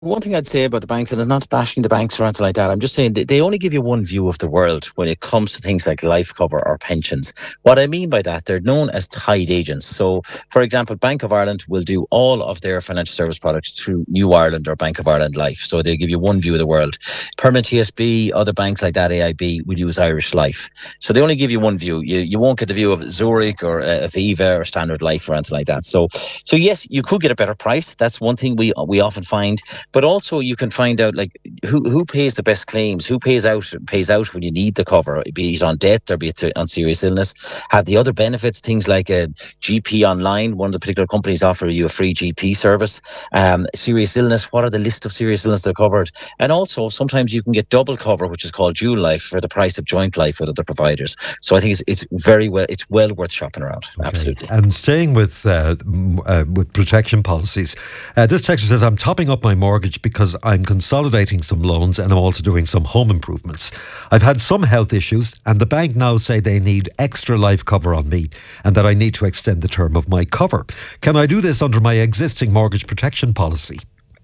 One thing I'd say about the banks, and it's not bashing the banks or anything like that, I'm just saying that they only give you one view of the world when it comes to things like life cover or pensions. What I mean by that, they're known as tied agents. So, for example, Bank of Ireland will do all of their financial service products through New Ireland or Bank of Ireland Life. So they give you one view of the world. Permanent TSB, other banks like that, AIB, will use Irish Life. So they only give you one view. You won't get the view of Zurich or Aviva or Standard Life or anything like that. So yes, you could get a better price. That's one thing we often find. But also you can find out like who pays the best claims, who pays out when you need the cover, be it on death or be it on serious illness. Have the other benefits, things like a GP online. One of the particular companies offer you a free GP service. Serious illness, what are the list of serious illness that are covered? And also sometimes you can get double cover, which is called dual life, for the price of joint life with other providers. So I think it's well worth shopping around. Okay. Absolutely. And staying with protection policies, this texter says, I'm topping up my mortgage because I'm consolidating some loans and I'm also doing some home improvements. I've had some health issues and the bank now say they need extra life cover on me and that I need to extend the term of my cover. Can I do this under my existing mortgage protection policy?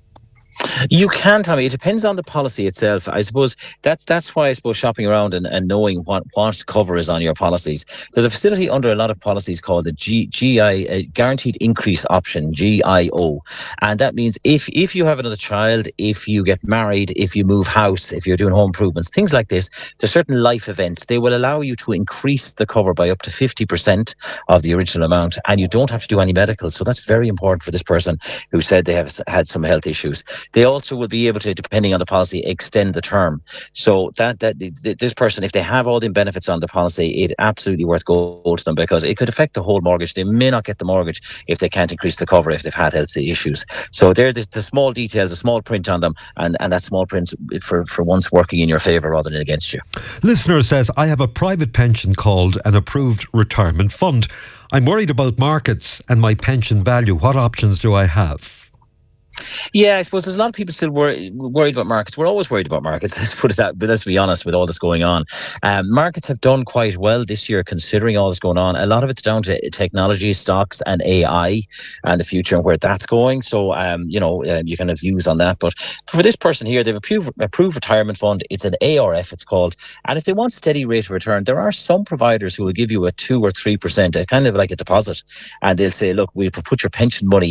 You can, Tommy. It depends on the policy itself. I suppose that's why I suppose shopping around and knowing what cover is on your policies. There's a facility under a lot of policies called the GI Guaranteed Increase Option, GIO, and that means if you have another child, if you get married, if you move house, if you're doing home improvements, things like this, there's certain life events. They will allow you to increase the cover by up to 50% of the original amount, and you don't have to do any medical. So that's very important for this person who said they have had some health issues. They also will be able to, depending on the policy, extend the term. So that this person, if they have all the benefits on the policy, it's absolutely worth going to them because it could affect the whole mortgage. They may not get the mortgage if they can't increase the cover if they've had health issues. So they're the small details, the small print on them, and that small print for once working in your favour rather than against you. Listener says, I have a private pension called an approved retirement fund. I'm worried about markets and my pension value. What options do I have? Yeah, I suppose there's a lot of people still worried about markets. We're always worried about markets, let's put it that, but let's be honest with all this going on. Markets have done quite well this year considering all this going on. A lot of it's down to technology, stocks and AI and the future and where that's going. So, you can have views on that. But for this person here, they've approved retirement fund. It's an ARF, it's called. And if they want steady rate of return, there are some providers who will give you a 2 or 3%, kind of like a deposit. And they'll say, look, we'll put your pension money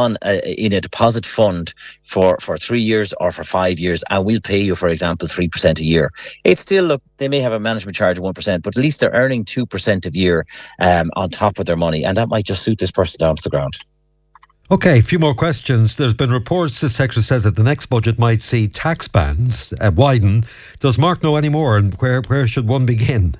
in a deposit fund for 3 years or for 5 years, and we'll pay you, for example, 3% a year. It's still, look, they may have a management charge of 1%, but at least they're earning 2% a year on top of their money, and that might just suit this person down to the ground. Okay, a few more questions. There's been reports, this texter says, that the next budget might see tax bands widen. Does Mark know any more, and where should one begin?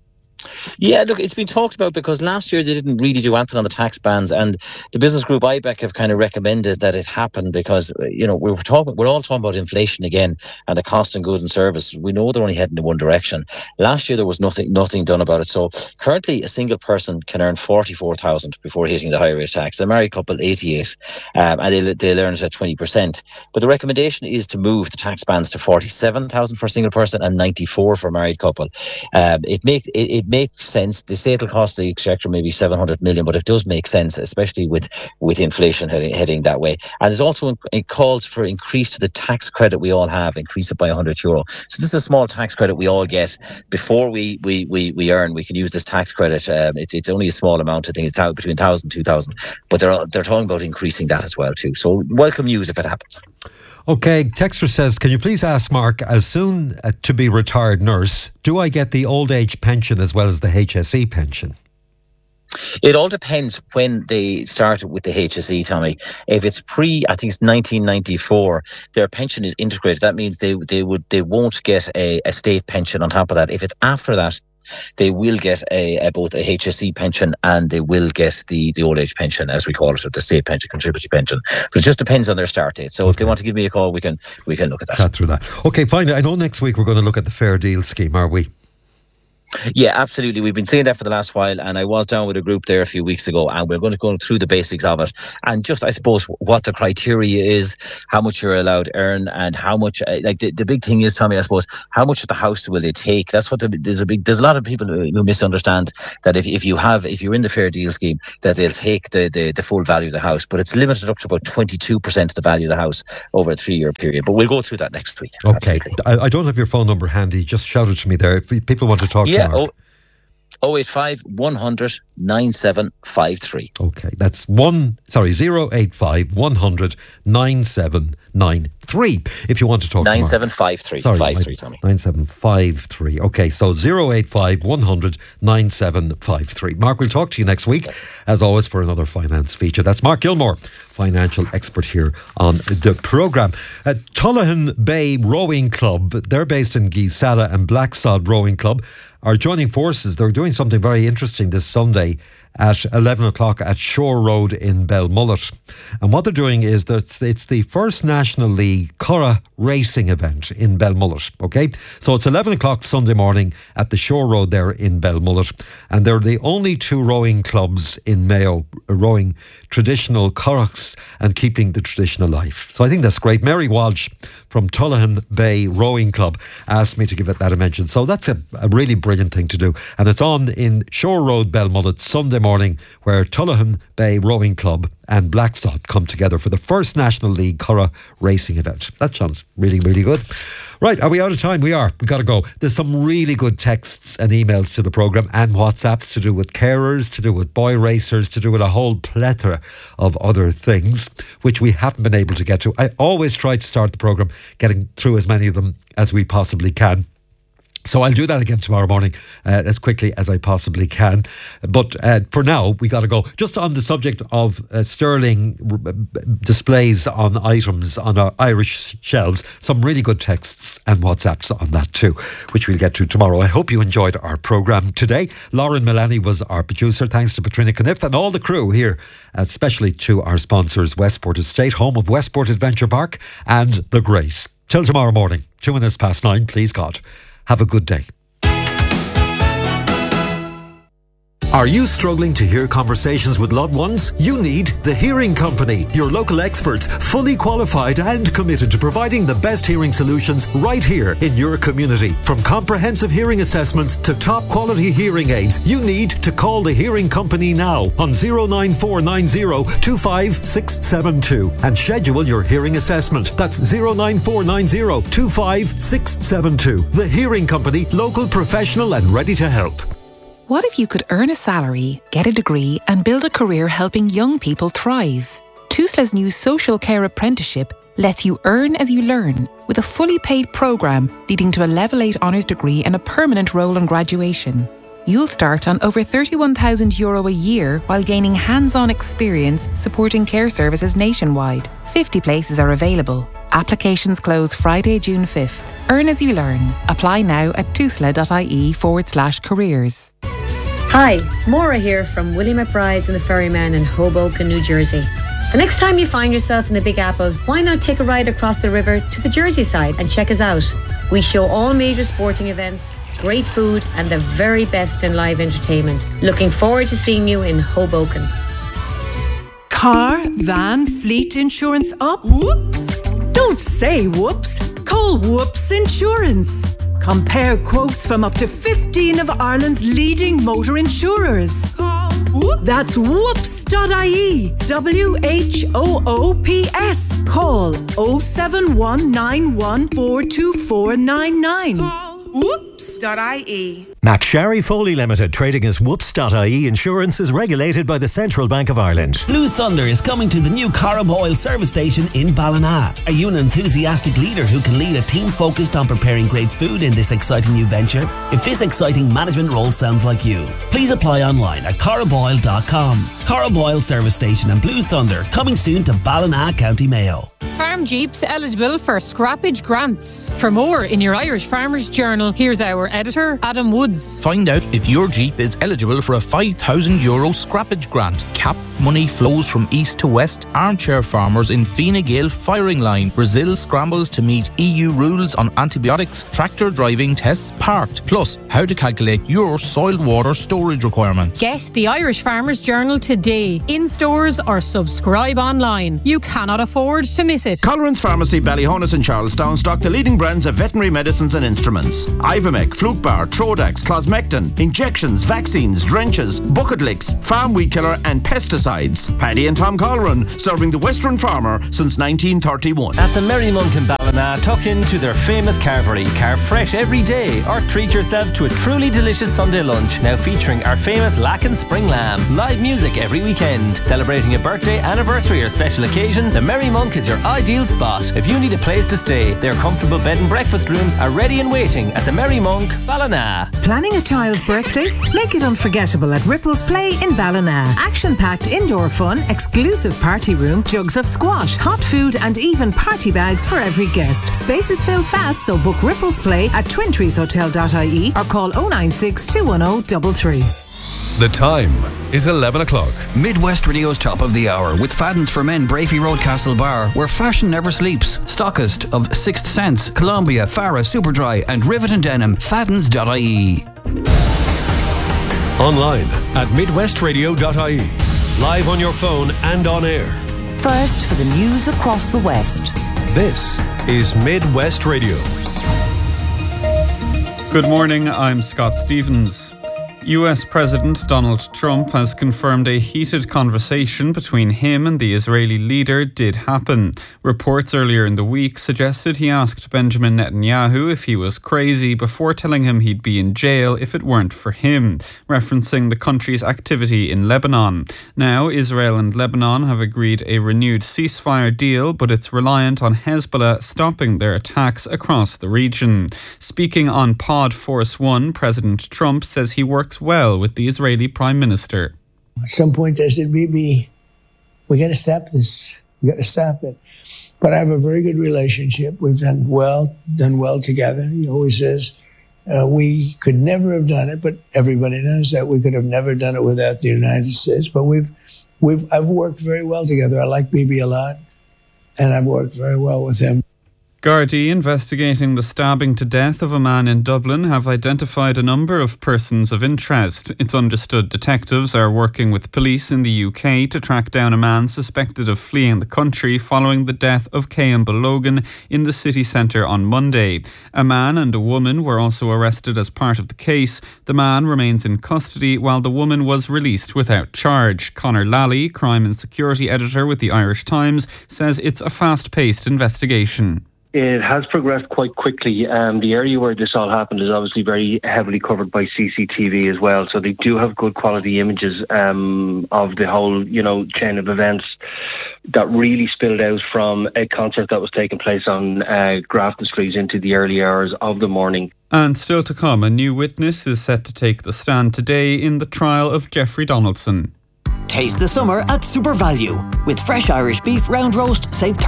Yeah, look, it's been talked about because last year they didn't really do anything on the tax bans, and the business group IBEC have kind of recommended that it happen because we're all talking about inflation again and the cost of goods and service. We know they're only heading in one direction. Last year there was nothing done about it. So currently a single person can earn 44,000 before hitting the higher rate tax. A married couple 88, and they'll earn it at 20%. But the recommendation is to move the tax bands to 47,000 for a single person and 94 for a married couple. It makes sense. They say it'll cost the exchequer maybe 700 million, but it does make sense, especially with inflation heading that way. And there's also it calls for increase to the tax credit we all have, increase it by €100. So this is a small tax credit we all get before we earn. We can use this tax credit. It's only a small amount. I think it's between 1,000 and 2,000, but they're talking about increasing that as well too. So welcome news if it happens. Okay, Texter says, can you please ask Mark, as soon to be retired nurse, do I get the old age pension as well as the HSE pension? It all depends when they started with the HSE, Tommy. If it's I think it's 1994, their pension is integrated. That means they won't get a state pension on top of that. If it's after that, they will get both a HSE pension and they will get the old age pension, as we call it, or the state pension, contributory pension. But it just depends on their start date. So if they want to give me a call, we can look at that. Chat through that. Okay, fine. I know next week we're going to look at the Fair Deal scheme, are we? Yeah, absolutely. We've been saying that for the last while, and I was down with a group there a few weeks ago, and we're going to go through the basics of it, and just, I suppose, what the criteria is, how much you're allowed to earn, and how much. Like the big thing is, Tommy, I suppose, how much of the house will they take? That's what there's a lot of people who misunderstand that if you're in the fair deal scheme, that they'll take the full value of the house, but it's limited up to about 22% of the value of the house over a 3-year period. But we'll go through that next week. Okay, I don't have your phone number handy. Just shout it to me there if people want to talk to you. Yeah, 085 100 9753. Okay, that's 085 100 9793. If you want to talk 9753. Sorry, 53, Tommy. 9753. Okay, so 085 100 9753. Mark, we'll talk to you next week, as always, for another finance feature. That's Mark Gilmore, financial expert here on the programme. Tullahan Bay Rowing Club, they're based in Geesala, and Blacksod Rowing Club are joining forces. They're doing something very interesting this Sunday at 11 o'clock at Shore Road in Belmullet. And what they're doing is that it's the first National League Curragh racing event in Belmullet. Okay, so it's 11 o'clock Sunday morning at the Shore Road there in Belmullet. And they're the only two rowing clubs in Mayo rowing traditional curraghs and keeping the tradition alive. So I think that's great. Mary Walsh from Tullahan Bay Rowing Club asked me to give it that a mention. So that's a really brilliant thing to do. And it's on in Shore Road, Belmullet, Sunday morning, where Tullahan Bay Rowing Club and Blacksod come together for the first National League Curragh racing event. That sounds really, really good. Right, are we out of time? We are. We've got to go. There's some really good texts and emails to the programme, and WhatsApps to do with carers, to do with boy racers, to do with a whole plethora of other things, which we haven't been able to get to. I always try to start the programme getting through as many of them as we possibly can. So I'll do that again tomorrow morning as quickly as I possibly can. But for now, we got to go. Just on the subject of sterling displays on items on our Irish shelves, some really good texts and WhatsApps on that too, which we'll get to tomorrow. I hope you enjoyed our programme today. Lauren Milani was our producer. Thanks to Patrina Kniff and all the crew here, especially to our sponsors, Westport Estate, home of Westport Adventure Park and The Grace. Till tomorrow morning, 9:02, please God. Have a good day. Are you struggling to hear conversations with loved ones? You need The Hearing Company, your local experts, fully qualified and committed to providing the best hearing solutions right here in your community. From comprehensive hearing assessments to top quality hearing aids, you need to call The Hearing Company now on 09490 25672 and schedule your hearing assessment. That's 09490 25672. The Hearing Company, local, professional and ready to help. What if you could earn a salary, get a degree and build a career helping young people thrive? TUSLA's new social care apprenticeship lets you earn as you learn with a fully paid programme leading to a Level 8 honours degree and a permanent role on graduation. You'll start on over €31,000 a year while gaining hands-on experience supporting care services nationwide. 50 places are available. Applications close Friday, June 5th. Earn as you learn. Apply now at tusla.ie/careers. Hi, Maura here from Willie McBride's and the Ferryman in Hoboken, New Jersey. The next time you find yourself in the Big Apple, why not take a ride across the river to the Jersey side and check us out? We show all major sporting events, great food and the very best in live entertainment. Looking forward to seeing you in Hoboken. Car, van, fleet insurance up? Whoops! Don't say whoops. Call Whoops Insurance. Compare quotes from up to 15 of Ireland's leading motor insurers. Call Whoops. That's whoops.ie. WHOOPS. Call 07191424499. Call whoops.ie. McSharry Foley Limited, trading as Whoops.ie Insurance, is regulated by the Central Bank of Ireland. Blue Thunder is coming to the new Corrib Oil service station in Ballina. Are you an enthusiastic leader who can lead a team focused on preparing great food in this exciting new venture? If this exciting management role sounds like you, please apply online at corriboil.com. Corrib Oil service station and Blue Thunder coming soon to Ballina, County Mayo. Farm Jeeps eligible for scrappage grants. For more in your Irish Farmers Journal, here's our editor, Adam Woods. Find out if your Jeep is eligible for a €5,000 scrappage grant. Cap money flows from east to west, armchair farmers in Fine Gael firing line. Brazil scrambles to meet EU rules on antibiotics, tractor driving tests parked. Plus, how to calculate your soil water storage requirements. Get the Irish Farmers Journal today, in stores or subscribe online. You cannot afford to miss it. Colerane's Pharmacy, Ballyhonus and Charlestown stock the leading brands of veterinary medicines and instruments. Ivomec, Flukebar, Trodax, Closmectin, injections, vaccines, drenches, bucket licks, farm weed killer and pesticides. Paddy and Tom Coleraine, serving the Western farmer since 1931. At the Merry Monk in Ballina, tuck into their famous carvery. Carve fresh every day or treat yourself to a truly delicious Sunday lunch, now featuring our famous Lacken Spring Lamb. Live music every weekend. Celebrating a birthday, anniversary or special occasion, the Merry Monk is your ideal spot. If you need a place to stay, their comfortable bed and breakfast rooms are ready and waiting at the Merry Monk, Ballina. Planning a child's birthday? Make it unforgettable at Ripples Play in Ballina. Action-packed indoor fun, exclusive party room, jugs of squash, hot food and even party bags for every guest. Spaces fill fast, so book Ripples Play at twintreeshotel.ie or call 096 210 33. The time is 11 o'clock. Midwest Radio's Top of the Hour with Fadden's for Men, Brafey Road, Castle Bar, where fashion never sleeps. Stockist of Sixth Sense, Columbia, Farah, Superdry and Rivet and Denim. Faddens.ie. Online at midwestradio.ie. Live on your phone and on air. First for the news across the West. This is Midwest Radio. Good morning, I'm Scott Stevens. US President Donald Trump has confirmed a heated conversation between him and the Israeli leader did happen. Reports earlier in the week suggested he asked Benjamin Netanyahu if he was crazy before telling him he'd be in jail if it weren't for him, referencing the country's activity in Lebanon. Now, Israel and Lebanon have agreed a renewed ceasefire deal, but it's reliant on Hezbollah stopping their attacks across the region. Speaking on Pod Force One, President Trump says he works well with the Israeli Prime Minister. At some point I said, Bibi, we got to stop this. We got to stop it. But I have a very good relationship. We've done well together. He always says, we could never have done it, but everybody knows that we could have never done it without the United States. But I've worked very well together. I like Bibi a lot, and I've worked very well with him. Gardaí investigating the stabbing to death of a man in Dublin have identified a number of persons of interest. It's understood detectives are working with police in the UK to track down a man suspected of fleeing the country following the death of Campbell Logan in the city centre on Monday. A man and a woman were also arrested as part of the case. The man remains in custody while the woman was released without charge. Conor Lally, crime and security editor with the Irish Times, says it's a fast-paced investigation. It has progressed quite quickly. The area where this all happened is obviously very heavily covered by CCTV as well. So they do have good quality images of the whole, chain of events that really spilled out from a concert that was taking place on Grafton Street into the early hours of the morning. And still to come, a new witness is set to take the stand today in the trial of Jeffrey Donaldson. Taste the summer at Super Value. With fresh Irish beef round roast, save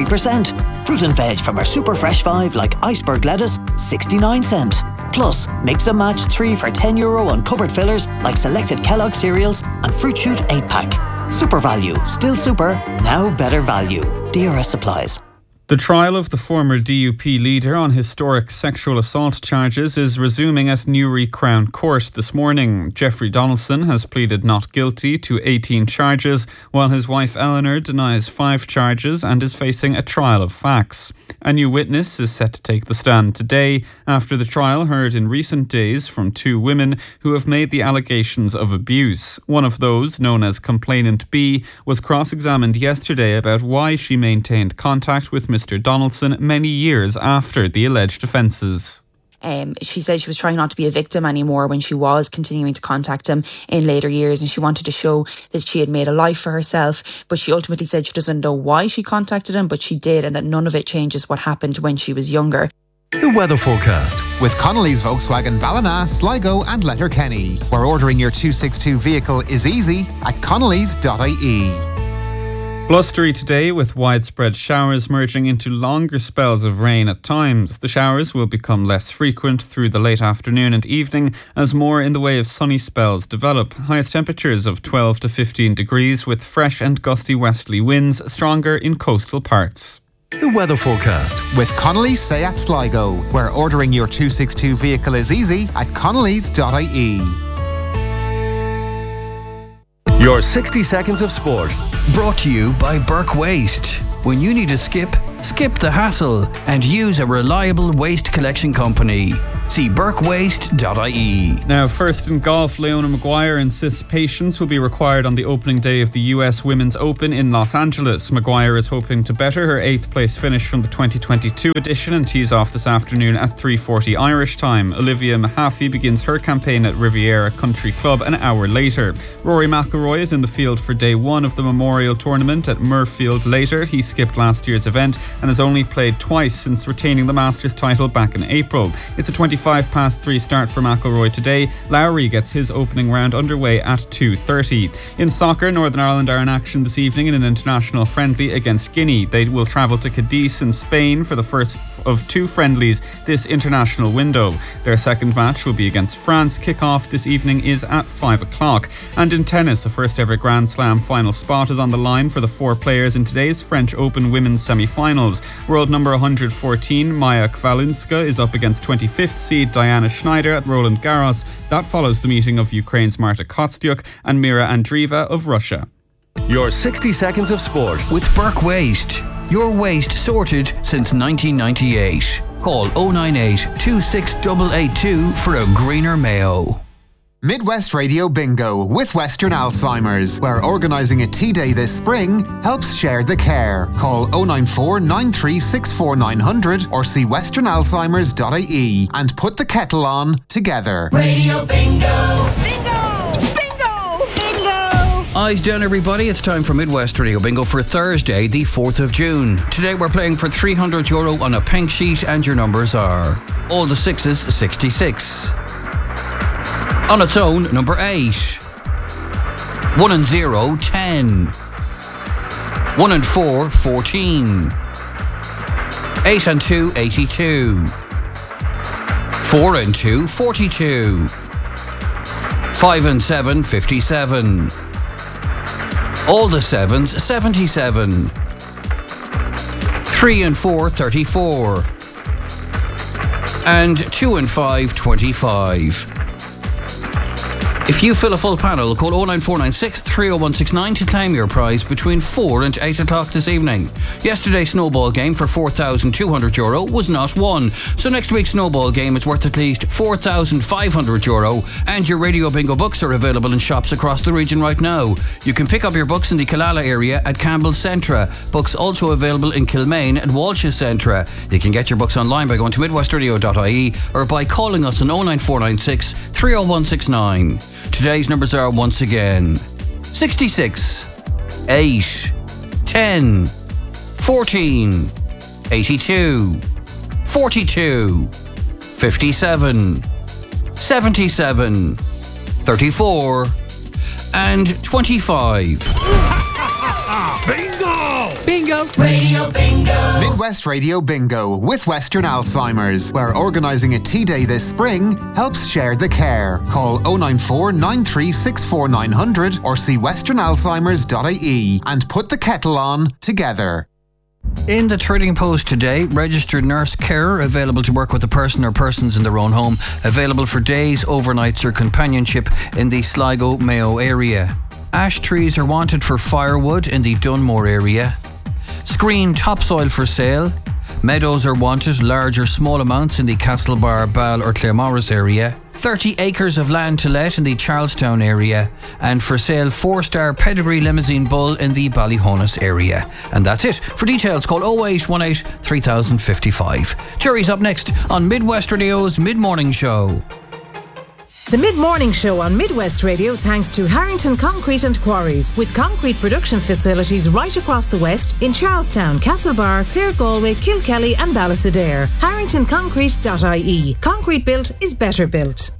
33%. Fruit and veg from our Super Fresh 5 like iceberg lettuce, 69 cent. Plus, mix and match 3 for €10 on cupboard fillers like selected Kellogg cereals and Fruit Shoot 8-pack. Super Value. Still super, now better value. DRS supplies. The trial of the former DUP leader on historic sexual assault charges is resuming at Newry Crown Court this morning. Jeffrey Donaldson has pleaded not guilty to 18 charges, while his wife Eleanor denies 5 charges and is facing a trial of facts. A new witness is set to take the stand today after the trial heard in recent days from 2 women who have made the allegations of abuse. One of those, known as Complainant B, was cross-examined yesterday about why she maintained contact with Mr. Donaldson many years after the alleged offences. She said she was trying not to be a victim anymore when she was continuing to contact him in later years, and she wanted to show that she had made a life for herself, but she ultimately said she doesn't know why she contacted him, but she did, and that none of it changes what happened when she was younger. The weather forecast. With Connolly's Volkswagen Ballina, Sligo and Letterkenny, where ordering your 262 vehicle is easy at connellys.ie. Blustery today with widespread showers merging into longer spells of rain at times. The showers will become less frequent through the late afternoon and evening as more in the way of sunny spells develop. Highest temperatures of 12 to 15 degrees with fresh and gusty westerly winds, stronger in coastal parts. The weather forecast with Connolly's Seat Sligo, where ordering your 262 vehicle is easy at connellys.ie. Your 60 seconds of sport. Brought to you by Burke Waste. When you need a skip the hassle and use a reliable waste collection company. See burkewaste.ie. Now, first in golf, Leona Maguire insists patience will be required on the opening day of the US Women's Open in Los Angeles. Maguire is hoping to better her 8th place finish from the 2022 edition and tees off this afternoon at 3:40 Irish time. Olivia Mahaffey begins her campaign at Riviera Country Club an hour later. Rory McIlroy is in the field for day one of the Memorial Tournament at Murfield later. He skipped last year's event and has only played twice since retaining the Masters title back in April. It's a 3 start for McIlroy today. Lowry gets his opening round underway at 2:30. In soccer, Northern Ireland are in action this evening in an international friendly against Guinea. They will travel to Cadiz in Spain for the first of two friendlies this international window. Their second match will be against France. Kick-off this evening is at 5 o'clock. And in tennis, a first ever Grand Slam final spot is on the line for the four players in today's French Open women's semi-finals. World number 114, Maya Kvalinska, is up against 25th seed Diana Schneider at Roland Garros. That follows the meeting of Ukraine's Marta Kostyuk and Mira Andreeva of Russia. Your 60 seconds of sport with Burke Waste. Your waste sorted since 1998. Call 098 26882 for a greener Mayo. Midwest Radio Bingo with Western Alzheimer's, where organising a tea day this spring helps share the care. Call 094 9364 900 or see westernalzheimers.ie and put the kettle on together. Radio Bingo! Bingo! Bingo! Bingo! Eyes down, everybody. It's time for Midwest Radio Bingo for Thursday, the 4th of June. Today we're playing for €300 on a pink sheet and your numbers are all the sixes, 66. On its own, number 8. 1 and 0, 10. 1 and 4, 14. 8 and 2, 82. 4 and 2, 42. 5 and 7, 57. All the sevens, 77. 3 and 4, 34. And 2 and 5, 25. If you fill a full panel, call 09496 30169 to claim your prize between 4 and 8 o'clock this evening. Yesterday's snowball game for €4,200 was not won, so next week's snowball game is worth at least €4,500, and your Radio Bingo books are available in shops across the region right now. You can pick up your books in the Killala area at Campbell's Centra. Books also available in Kilmaine and Walsh's Centra. You can get your books online by going to midwestradio.ie or by calling us on 09496 30169. Today's numbers are once again 66, 8, 10, 14, 82, 42, 57, 77, 34, and 25. Bingo! Bingo! Radio Bingo! Midwest Radio Bingo with Western Alzheimer's, where organising a tea day this spring helps share the care. Call 094 9364 900 or see westernalzheimers.ie and put the kettle on together. In the Trading Post today, registered nurse carer available to work with a person or persons in their own home, available for days, overnights or companionship in the Sligo, Mayo area. Ash trees are wanted for firewood in the Dunmore area. Screen topsoil for sale. Meadows are wanted, large or small amounts in the Castlebar, Ball or Claremorris area. 30 acres of land to let in the Charlestown area. And for sale, 4-star pedigree limousine bull in the Ballyhonus area. And that's it. For details, call 0818 3055. Jerry's up next on Midwest Radio's Mid-Morning Show. The Mid-Morning Show on Midwest Radio thanks to Harrington Concrete and Quarries, with concrete production facilities right across the West in Charlestown, Castlebar, Clare Galway, Kilkelly and Ballysadare. HarringtonConcrete.ie. Concrete built is better built.